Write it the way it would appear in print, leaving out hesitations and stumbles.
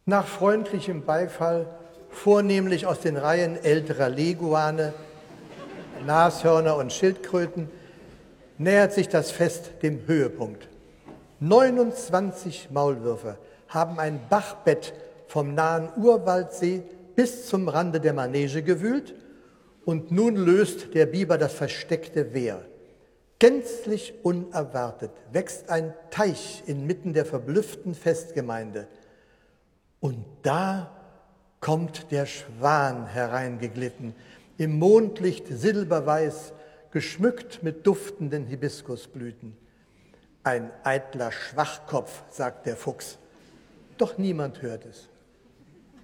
Nach freundlichem Beifall, vornehmlich aus den Reihen älterer Leguane, Nashörner und Schildkröten, nähert sich das Fest dem Höhepunkt. 29 Maulwürfe haben ein Bachbett vom nahen Urwaldsee bis zum Rande der Manege gewühlt und nun löst der Biber das versteckte Wehr. Gänzlich unerwartet wächst ein Teich inmitten der verblüfften Festgemeinde. Und da kommt der Schwan hereingeglitten, im Mondlicht silberweiß, geschmückt mit duftenden Hibiskusblüten. Ein eitler Schwachkopf, sagt der Fuchs, doch niemand hört es.